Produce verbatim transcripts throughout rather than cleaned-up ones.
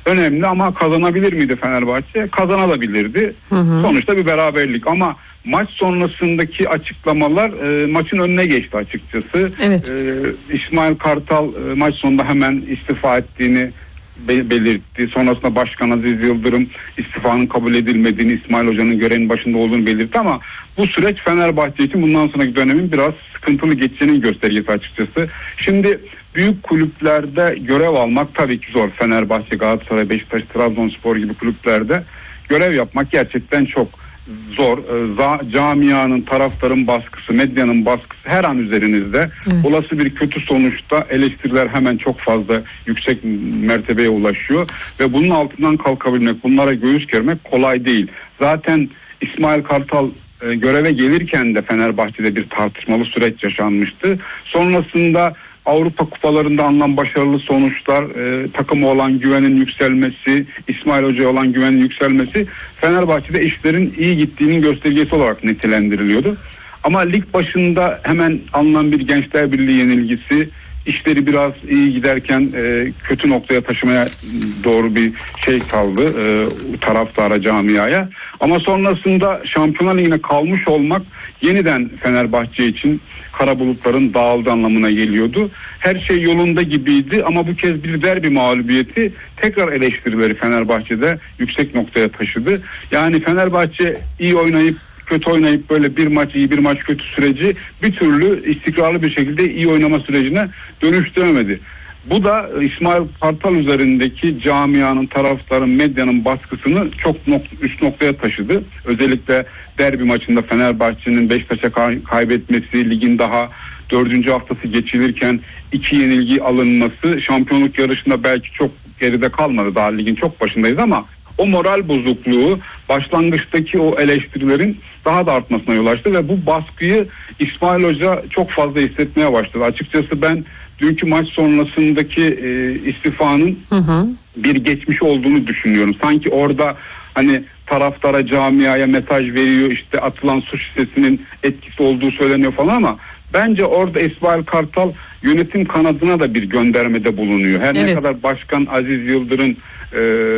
önemli ama kazanabilir miydi Fenerbahçe? Kazanabilirdi. Hı hı. Sonuçta bir beraberlik ama maç sonrasındaki açıklamalar e, maçın önüne geçti açıkçası. Evet. E, İsmail Kartal e, maç sonunda hemen istifa ettiğini belirtti. Sonrasında Başkan Aziz Yıldırım istifanın kabul edilmediğini, İsmail Hoca'nın görevin başında olduğunu belirtti ama bu süreç Fenerbahçe için bundan sonraki dönemin biraz sıkıntılı geçeceğinin göstergesi açıkçası. Şimdi büyük kulüplerde görev almak tabii ki zor. Fenerbahçe, Galatasaray, Beşiktaş, Trabzonspor gibi kulüplerde görev yapmak gerçekten çok zor. Z- camianın, taraftarın baskısı, medyanın baskısı her an üzerinizde. Evet. Olası bir kötü sonuçta eleştiriler hemen çok fazla yüksek mertebeye ulaşıyor ve bunun altından kalkabilmek, bunlara göğüs germek kolay değil. Zaten İsmail Kartal e, göreve gelirken de Fenerbahçe'de bir tartışmalı süreç yaşanmıştı. Sonrasında Avrupa kupalarında alınan başarılı sonuçlar, e, takıma olan güvenin yükselmesi, İsmail Hoca'ya olan güvenin yükselmesi Fenerbahçe'de işlerin iyi gittiğinin göstergesi olarak nitelendiriliyordu. Ama lig başında hemen alınan bir Gençler Birliği yenilgisi işleri biraz iyi giderken e, kötü noktaya taşımaya doğru bir şey kaldı e, taraftara, camiaya. Ama sonrasında Şampiyonlar Ligi'ne kalmış olmak yeniden Fenerbahçe için kara bulutların dağıldı anlamına geliyordu. Her şey yolunda gibiydi ama bu kez bir derbi mağlubiyeti tekrar eleştirileri Fenerbahçe'de yüksek noktaya taşıdı. Yani Fenerbahçe iyi oynayıp kötü oynayıp böyle bir maç iyi bir maç kötü süreci bir türlü istikrarlı bir şekilde iyi oynama sürecine dönüştüremedi. Bu da İsmail Kartal üzerindeki camianın, taraftarın, medyanın baskısını çok nok- üst noktaya taşıdı. Özellikle derbi maçında Fenerbahçe'nin Beşiktaş'a kay- kaybetmesi, ligin daha dördüncü haftası geçilirken iki yenilgi alınması, şampiyonluk yarışında belki çok geride kalmadı, daha ligin çok başındayız ama o moral bozukluğu başlangıçtaki o eleştirilerin daha da artmasına yol açtı ve bu baskıyı İsmail Hoca çok fazla hissetmeye başladı. Açıkçası ben dünkü maç sonrasındaki e, istifanın hı hı. bir geçmiş olduğunu düşünüyorum. Sanki orada hani taraftara, camiaya mesaj veriyor, işte atılan suç şişesinin etkisi olduğu söyleniyor falan ama bence orada İsmail Kartal yönetim kanadına da bir göndermede bulunuyor. Her evet. ne kadar Başkan Aziz Yıldırım e,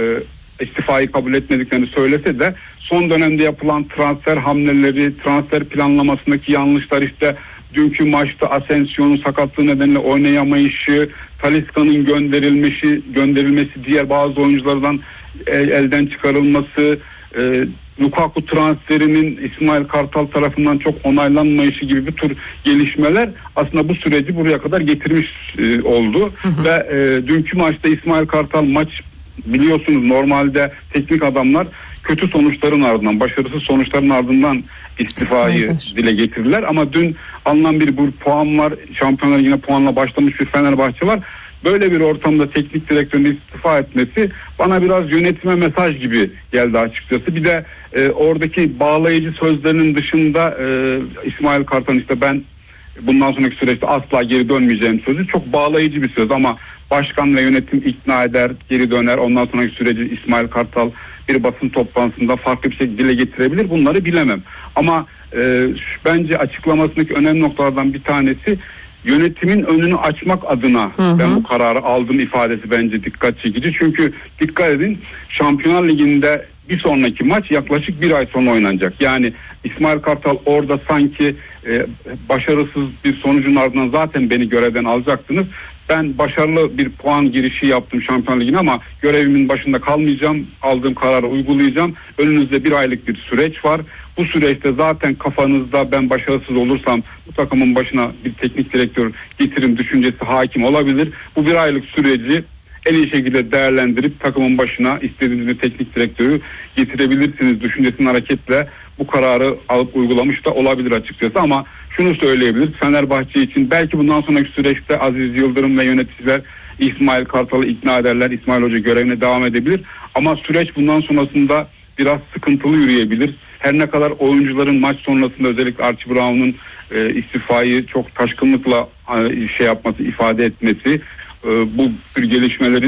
istifayı kabul etmediklerini söylese de son dönemde yapılan transfer hamleleri, transfer planlamasındaki yanlışlar, işte dünkü maçta Asensio'nun sakatlığı nedeniyle oynayamayışı, Talisca'nın gönderilmesi, gönderilmesi diğer bazı oyunculardan el, elden çıkarılması, e, Lukaku transferinin İsmail Kartal tarafından çok onaylanmayışı gibi bir tür gelişmeler aslında bu süreci buraya kadar getirmiş e, oldu. Hı hı. Ve e, dünkü maçta İsmail Kartal maç biliyorsunuz normalde teknik adamlar kötü sonuçların ardından, başarısız sonuçların ardından istifayı İstifadır. dile getirirler. Ama dün alınan bir bu puan var. Şampiyonlar yine puanla başlamış bir Fenerbahçe var. Böyle bir ortamda teknik direktörün istifa etmesi bana biraz yönetime mesaj gibi geldi açıkçası. Bir de e, oradaki bağlayıcı sözlerinin dışında e, İsmail Kartal işte ben bundan sonraki süreçte asla geri dönmeyeceğim sözü çok bağlayıcı bir söz ama başkan ve yönetim ikna eder, geri döner. Ondan sonraki süreci İsmail Kartal bir basın toplantısında farklı bir şekilde dile getirebilir. Bunları bilemem. Ama e, bence açıklamasındaki önemli noktalardan bir tanesi yönetimin önünü açmak adına hı hı. ben bu kararı aldım ifadesi bence dikkat çekici. Çünkü dikkat edin, Şampiyonlar Ligi'nde bir sonraki maç yaklaşık bir ay sonra oynanacak. Yani İsmail Kartal orada sanki e, başarısız bir sonucun ardından zaten beni görevden alacaktınız. Ben başarılı bir puan girişi yaptım Şampiyonlar Ligi'ne ama görevimin başında kalmayacağım. Aldığım kararı uygulayacağım. Önünüzde bir aylık bir süreç var. Bu süreçte zaten kafanızda ben başarısız olursam bu takımın başına bir teknik direktör getirim düşüncesi hakim olabilir. Bu bir aylık süreci en iyi şekilde değerlendirip takımın başına istediğiniz bir teknik direktörü getirebilirsiniz düşüncesinin hareketle bu kararı alıp uygulamış da olabilir açıkçası. Ama şunu söyleyebiliriz, Fenerbahçe için belki bundan sonraki süreçte Aziz Yıldırım ve yöneticiler İsmail Kartal'ı ikna ederler, İsmail Hoca görevine devam edebilir ama süreç bundan sonrasında biraz sıkıntılı yürüyebilir. Her ne kadar oyuncuların maç sonrasında özellikle Archie Brown'un e, istifayı çok taşkınlıkla e, şey yapması, ifade etmesi, e, bu tür gelişmelerin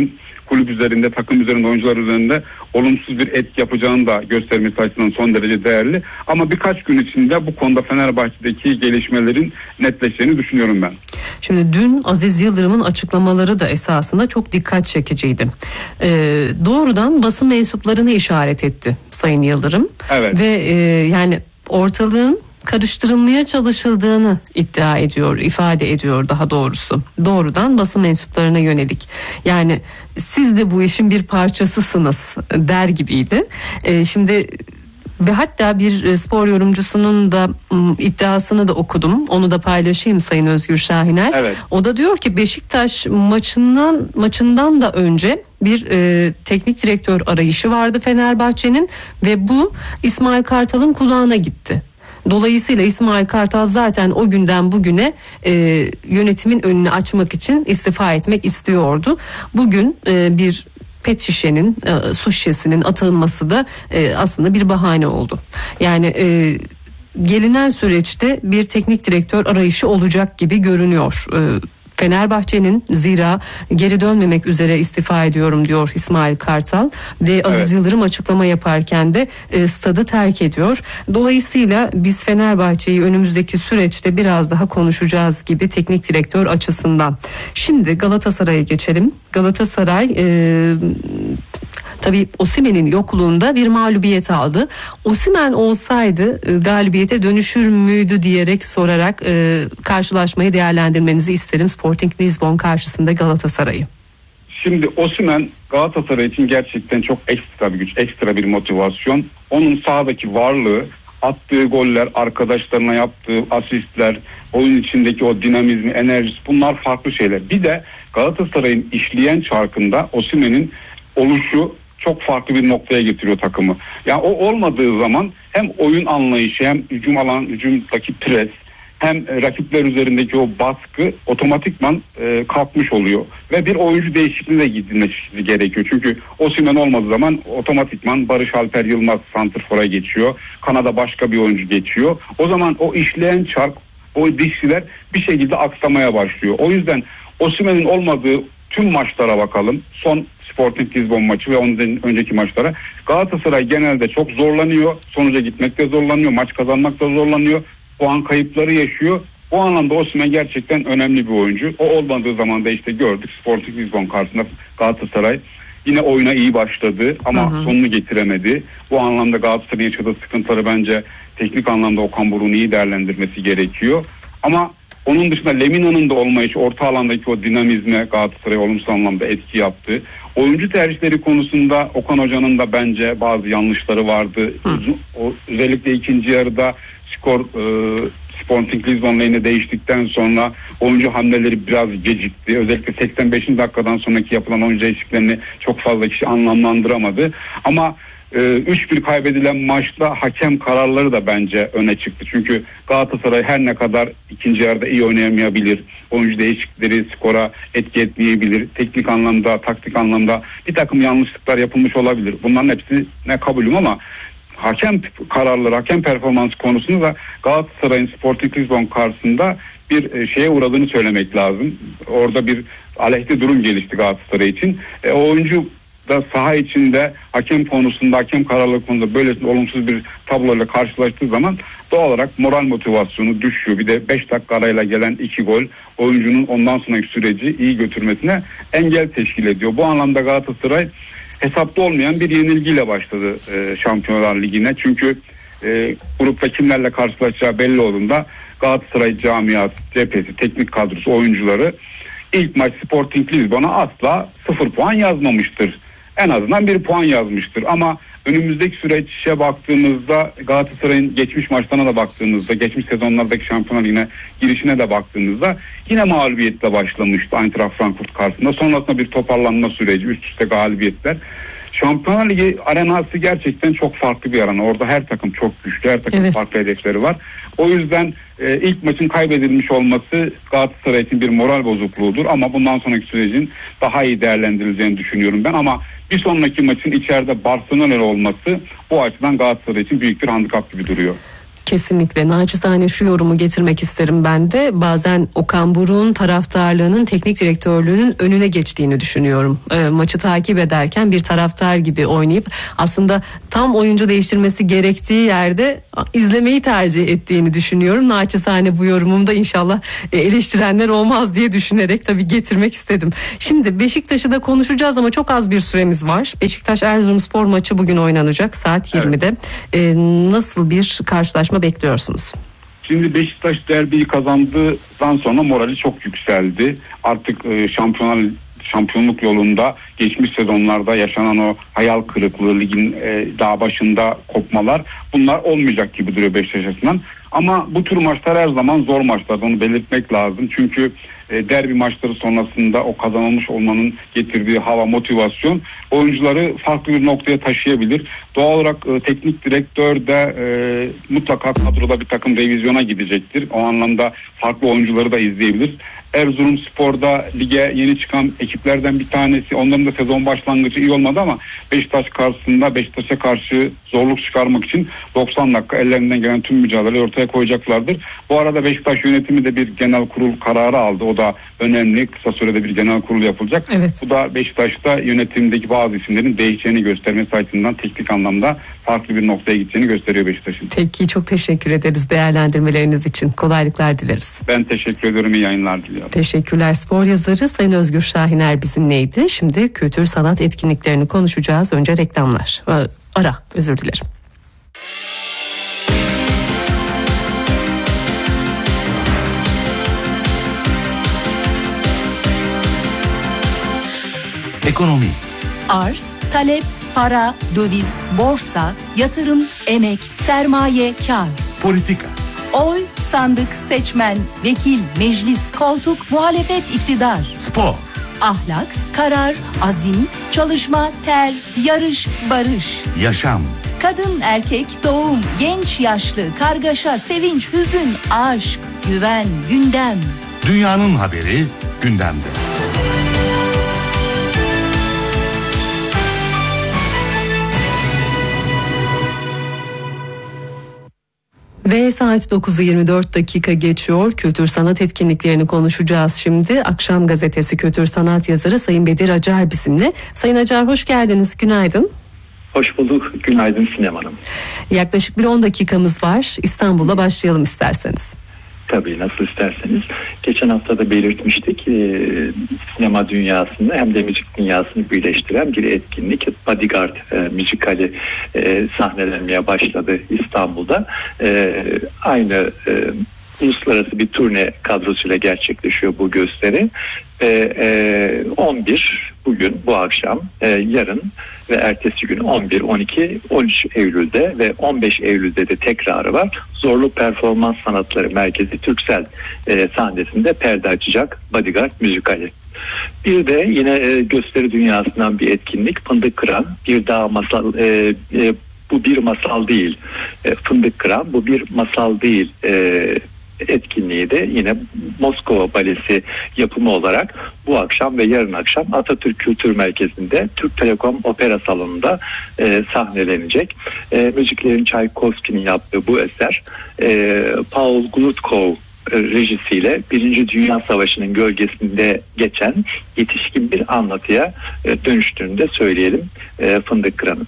kulüp üzerinde, takım üzerinde, oyuncular üzerinde olumsuz bir etki yapacağını da göstermesi açısından son derece değerli. Ama birkaç gün içinde bu konuda Fenerbahçe'deki gelişmelerin netleşeceğini düşünüyorum ben. Şimdi dün Aziz Yıldırım'ın açıklamaları da esasında çok dikkat çekiciydi. Ee, doğrudan basın mensuplarını işaret etti Sayın Yıldırım. Evet. Ve e, yani ortalığın karıştırılmaya çalışıldığını iddia ediyor, ifade ediyor daha doğrusu. Doğrudan basın mensuplarına yönelik. Yani siz de bu işin bir parçasısınız der gibiydi. Ee, şimdi ve hatta bir spor yorumcusunun da ım, iddiasını da okudum. Onu da paylaşayım Sayın Özgür Şahiner. Evet. O da diyor ki Beşiktaş maçından maçından da önce bir e, teknik direktör arayışı vardı Fenerbahçe'nin ve bu İsmail Kartal'ın kulağına gitti. Dolayısıyla İsmail Kartal zaten o günden bugüne e, yönetimin önünü açmak için istifa etmek istiyordu. Bugün e, bir pet şişenin, e, su şişesinin atılması da e, aslında bir bahane oldu. Yani e, gelinen süreçte bir teknik direktör arayışı olacak gibi görünüyor. E, Fenerbahçe'nin zira geri dönmemek üzere istifa ediyorum diyor İsmail Kartal ve Aziz evet. Yıldırım açıklama yaparken de e, stadı terk ediyor. Dolayısıyla biz Fenerbahçe'yi önümüzdeki süreçte biraz daha konuşacağız gibi teknik direktör açısından. Şimdi Galatasaray'a geçelim. Galatasaray e, tabii Osimhen'in yokluğunda bir mağlubiyet aldı. Osimhen olsaydı e, galibiyete dönüşür müydü diyerek sorarak e, karşılaşmayı değerlendirmenizi isterim. Sporting Lisbon karşısında Galatasaray'ı. Şimdi Osimhen Galatasaray için gerçekten çok ekstra bir güç, ekstra bir motivasyon. Onun sahadaki varlığı, attığı goller, arkadaşlarına yaptığı asistler, oyun içindeki o dinamizmi, enerjisi, bunlar farklı şeyler. Bir de Galatasaray'ın işleyen çarkında Osimhen'in oluşu çok farklı bir noktaya getiriyor takımı. Yani o olmadığı zaman hem oyun anlayışı, hem hücum alan, hücumdaki pres, hem rakipler üzerindeki o baskı otomatikman e, kalkmış oluyor. Ve bir oyuncu değişikliğine gidilmesi gerekiyor. Çünkü Osimhen olmadığı zaman otomatikman Barış Alper Yılmaz santrfora geçiyor. Kanada başka bir oyuncu geçiyor. O zaman o işleyen çark, o dişliler bir şekilde aksamaya başlıyor. O yüzden Osimhen'in olmadığı tüm maçlara bakalım. Son Sporting Lisbon maçı ve onun önceki maçlara. Galatasaray genelde çok zorlanıyor. Sonuca gitmekte zorlanıyor. Maç kazanmakta zorlanıyor. Puan kayıpları yaşıyor. O anlamda Osimhen gerçekten önemli bir oyuncu. O olmadığı zaman da işte gördük Sporting Lisbon karşısında Galatasaray yine oyuna iyi başladı ama hı hı. sonunu getiremedi. Bu anlamda Galatasaray'ın yaşadığı sıkıntıları bence teknik anlamda Okan Buruk'un iyi değerlendirmesi gerekiyor. Ama onun dışında Lemina'nın da olmayışı orta alandaki o dinamizme Galatasaray'a olumsuz anlamda etki yaptı. Oyuncu tercihleri konusunda Okan Hoca'nın da bence bazı yanlışları vardı. O, özellikle ikinci yarıda skor e, Sporting Lisbon lehine değiştikten sonra oyuncu hamleleri biraz gecikti. Özellikle seksen beşinci dakikadan sonraki yapılan oyuncu değişikliklerini çok fazla kişi anlamlandıramadı. Ama üç bir kaybedilen maçta hakem kararları da bence öne çıktı. Çünkü Galatasaray her ne kadar ikinci yarıda iyi oynayamayabilir, oyuncu değişiklikleri skora etki etmeyebilir, teknik anlamda, taktik anlamda bir takım yanlışlıklar yapılmış olabilir. Bunların hepsi ne kabulüm ama hakem kararları, hakem performansı konusunda da Galatasaray'ın Sporting Lisbon karşısında bir şeye uğradığını söylemek lazım. Orada bir aleyhte durum gelişti Galatasaray için. E, o oyuncu da saha içinde hakem konusunda, hakem kararları konusunda böyle olumsuz bir tabloyla karşılaştığı zaman doğal olarak moral motivasyonu düşüyor. Bir de beş dakika arayla gelen iki gol oyuncunun ondan sonraki süreci iyi götürmesine engel teşkil ediyor. Bu anlamda Galatasaray hesapta olmayan bir yenilgiyle başladı e, Şampiyonlar Ligi'ne. Çünkü e, grupta kimlerle karşılaşacağı belli olduğunda Galatasaray camiası, cephesi, teknik kadrosu, oyuncuları ilk maç Sporting Lisbon'a asla sıfır puan yazmamıştır. En azından bir puan yazmıştır. Ama önümüzdeki süreçe baktığımızda Galatasaray'ın geçmiş maçlarına da baktığımızda, geçmiş sezonlardaki Şampiyonlar Ligi'ne girişine de baktığımızda yine mağlubiyetle başlamıştı Eintracht Frankfurt karşısında. Sonrasında bir toparlanma süreci, üst üste galibiyetler. Şampiyonlar Ligi arenası gerçekten çok farklı bir arena. Orada her takım çok güçlü, her takım evet. farklı hedefleri var. O yüzden e, ilk maçın kaybedilmiş olması Galatasaray için bir moral bozukluğudur. Ama bundan sonraki sürecin daha iyi değerlendirileceğini düşünüyorum ben. Ama bir sonraki maçın içeride Barcelona'lı olması bu açıdan Galatasaray için büyük bir handikap gibi duruyor. Kesinlikle. Naçizane şu yorumu getirmek isterim ben de. Bazen Okan Buruk'un taraftarlığının teknik direktörlüğünün önüne geçtiğini düşünüyorum. E, maçı takip ederken bir taraftar gibi oynayıp aslında tam oyuncu değiştirmesi gerektiği yerde izlemeyi tercih ettiğini düşünüyorum. Naçizane bu yorumumda inşallah eleştirenler olmaz diye düşünerek tabii getirmek istedim. Şimdi Beşiktaş'ı da konuşacağız ama çok az bir süremiz var. Beşiktaş Erzurumspor maçı bugün oynanacak saat yirmide. Evet. E, nasıl bir karşılaşma bekliyorsunuz? Şimdi Beşiktaş derbiyi kazandıktan sonra morali çok yükseldi. Artık e, şampiyonel şampiyonluk yolunda geçmiş sezonlarda yaşanan o hayal kırıklığı, ligin e, daha başında kopmalar, bunlar olmayacak gibi duruyor Beşiktaş açısından. Ama bu tür maçlar her zaman zor maçlar, onu belirtmek lazım. Çünkü e, derbi maçları sonrasında o kazanılmış olmanın getirdiği hava, motivasyon oyuncuları farklı bir noktaya taşıyabilir. Doğal olarak e, teknik direktör de e, mutlaka kadroda bir takım revizyona gidecektir. O anlamda farklı oyuncuları da izleyebilir. Erzurumspor'da lige yeni çıkan ekiplerden bir tanesi. Onların da sezon başlangıcı iyi olmadı ama Beşiktaş karşısında Beşiktaş'a karşı zorluk çıkarmak için doksan dakika ellerinden gelen tüm mücadeleyi ortaya koyacaklardır. Bu arada Beşiktaş yönetimi de bir genel kurul kararı aldı. O da önemli. Kısa sürede bir genel kurul yapılacak. Evet. Bu da Beşiktaş'ta yönetimdeki bazı isimlerin değişeceğini göstermesi açısından teknik anlamda farklı bir noktaya gideceğini gösteriyor Beşiktaş'ın. Peki, çok teşekkür ederiz değerlendirmeleriniz için. Kolaylıklar dileriz. Ben teşekkür ediyorum. İyi yayınlar diliyorum. Teşekkürler. Spor yazarı Sayın Özgür Şahiner bizimleydi. Şimdi kültür sanat etkinliklerini konuşacağız. Önce reklamlar. Ara, özür dilerim. Ekonomi. Arz, talep, para, döviz, borsa, yatırım, emek, sermaye, kar. Politika. Oy, sandık, seçmen, vekil, meclis, koltuk, muhalefet, iktidar. Spor. Ahlak, karar, azim, çalışma, ter, yarış, barış. Yaşam. Kadın, erkek, doğum, genç, yaşlı, kargaşa, sevinç, hüzün, aşk, güven, gündem. Dünyanın haberi gündemde. Ve saat dokuzu yirmi dört dakika geçiyor. Kültür sanat etkinliklerini konuşacağız şimdi. Akşam Gazetesi kültür sanat yazarı Sayın Bedir Acar bizimle. Sayın Acar, hoş geldiniz. Günaydın. Hoş bulduk. Günaydın Sinem Hanım. Yaklaşık bir on dakikamız var. İstanbul'a başlayalım isterseniz. Tabii, nasıl isterseniz. Geçen hafta da belirtmiştik. E, sinema dünyasını hem de müzik dünyasını birleştiren bir etkinlik. Bodyguard e, müzikali e, sahnelenmeye başladı İstanbul'da. E, aynı e, uluslararası bir turne kadrosuyla gerçekleşiyor bu gösteri. E, e, on bir bugün, bu akşam, e, yarın ve ertesi gün on bir, on iki, on üç Eylül'de ve on beş Eylül'de de tekrarı var. Zorlu Performans Sanatları Merkezi Türksel e, sahnesinde perde açacak Bodyguard müzikali. Bir de yine e, gösteri dünyasından bir etkinlik, Fındık Kıran. Bir daha masal, e, e, bu bir masal değil. E, Fındık Kıran, bu bir masal değil e, etkinliği de yine Moskova Balesi yapımı olarak bu akşam ve yarın akşam Atatürk Kültür Merkezi'nde Türk Telekom Opera Salonu'nda e, sahnelenecek. E, müziklerin Çaykovski'nin yaptığı bu eser e, Paul Glutkov rejisiyle Birinci Dünya Savaşı'nın gölgesinde geçen yetişkin bir anlatıya e, dönüştüğünü de söyleyelim e, Fındık Kıran'ın.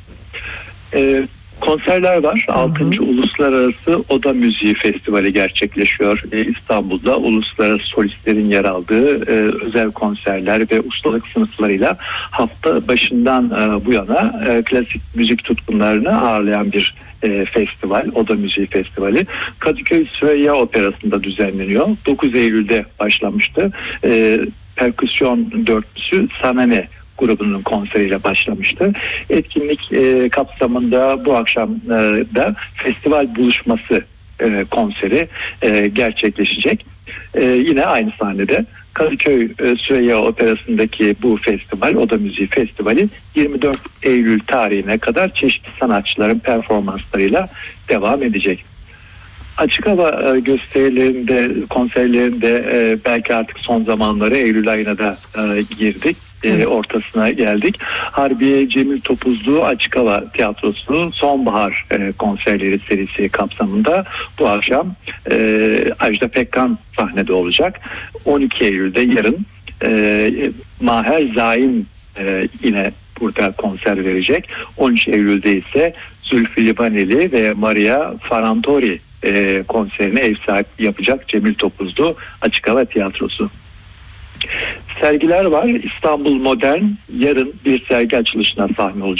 E, Konserler var. altıncı Uluslararası Oda Müziği Festivali gerçekleşiyor ee, İstanbul'da. Uluslararası solistlerin yer aldığı e, özel konserler ve ustalık sınıflarıyla hafta başından e, bu yana e, klasik müzik tutkunlarını ağırlayan bir e, festival. Oda Müziği Festivali. Kadıköy Süreyya Operası'nda düzenleniyor. dokuz Eylül'de başlamıştı. E, perküsyon dörtlüsü Sanane grubunun konseriyle başlamıştı. Etkinlik e, kapsamında bu akşam e, da festival buluşması e, konseri e, gerçekleşecek. E, yine aynı sahnede Kadıköy e, Süreyya Operası'ndaki bu festival, Oda Müziği Festivali yirmi dört Eylül tarihine kadar çeşitli sanatçıların performanslarıyla devam edecek. Açık hava gösterilerinde, konserlerinde belki artık son zamanları Eylül ayına da girdik. e, ortasına geldik. Harbiye Cemil Topuzlu Açık Hava Tiyatrosu sonbahar e, konserleri serisi kapsamında bu akşam e, Ajda Pekkan sahnede olacak. on iki Eylül'de yarın e, Maher Zaim e, yine burada konser verecek. on üç Eylül'de ise Zülfü Livaneli ve Maria Farantori e, konserine ev sahipliği yapacak Cemil Topuzlu Açık Hava Tiyatrosu. Sergiler var. İstanbul Modern yarın bir sergi açılışına sahne olacak.